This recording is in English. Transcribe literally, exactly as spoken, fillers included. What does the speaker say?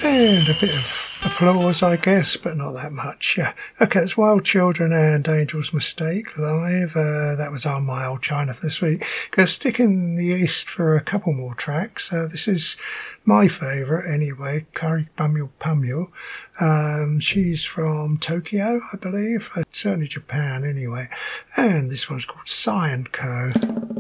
And a bit of applause, I guess, but not that much. Yeah. Okay, it's Wild Children and Angel's Mistake live. Uh, that was on my old China for this week. Go stick in the East for a couple more tracks. Uh, this is my favourite anyway, Kari Pamyo Pamyo. Um, she's from Tokyo, I believe. Uh, certainly Japan anyway. And this one's called Sai and Co.